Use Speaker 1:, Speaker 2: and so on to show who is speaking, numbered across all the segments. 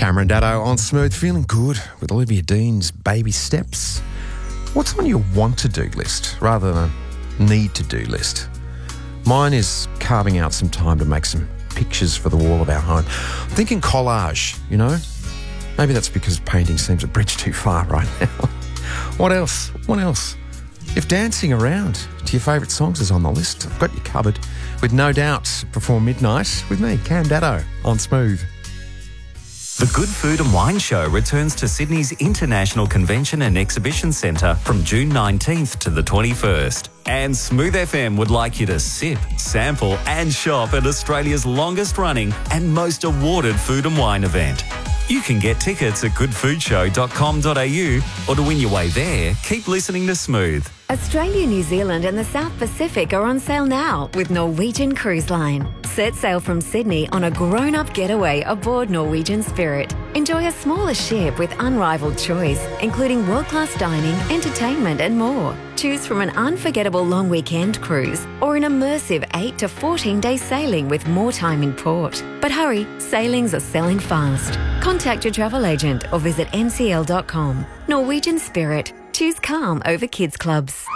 Speaker 1: Cameron Daddo on Smooth, feeling good with Olivia Dean's Baby Steps. What's on your want-to-do list rather than a need-to-do list? Mine is carving out some time to make some pictures for the wall of our home. I'm thinking collage, you know? Maybe that's because painting seems a bridge too far right now. What else? If dancing around to your favourite songs is on the list, I've got you covered with No Doubt Before Midnight with me, Cam Daddo, on Smooth.
Speaker 2: The Good Food and Wine Show returns to Sydney's International Convention and Exhibition Centre from June 19th to the 21st. And Smooth FM would like you to sip, sample and shop at Australia's longest running and most awarded food and wine event. You can get tickets at goodfoodshow.com.au, or to win your way there, keep listening to Smooth.
Speaker 3: Australia, New Zealand and the South Pacific are on sale now with Norwegian Cruise Line. Set sail from Sydney on a grown-up getaway aboard Norwegian Spirit. Enjoy a smaller ship with unrivaled choice, including world-class dining, entertainment and more. Choose from an unforgettable long weekend cruise or an immersive 8 to 14-day sailing with more time in port. But hurry, sailings are selling fast. Contact your travel agent or visit ncl.com. Norwegian Spirit. Choose calm over kids clubs.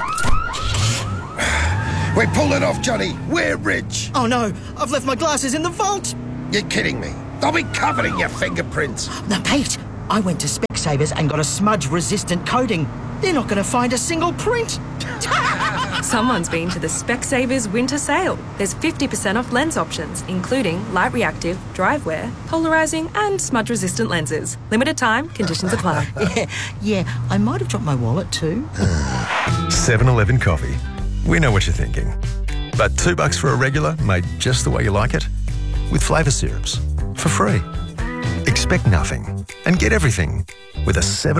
Speaker 4: We pulled it off, Johnny. We're rich.
Speaker 5: Oh no, I've left my glasses in the vault.
Speaker 4: You're kidding me. They'll be covered in your fingerprints.
Speaker 5: Now, Pete, I went to Specsavers and got a smudge-resistant coating. They're not going to find a single print.
Speaker 6: Someone's been to the Specsavers winter sale. There's 50% off lens options, including light reactive, drive wear, polarising and smudge-resistant lenses. Limited time, conditions apply.
Speaker 5: Yeah, I might have dropped my wallet too.
Speaker 7: 7-Eleven coffee. We know what you're thinking. But $2 for a regular made just the way you like it? With flavour syrups. For free. Expect nothing and get everything with a 7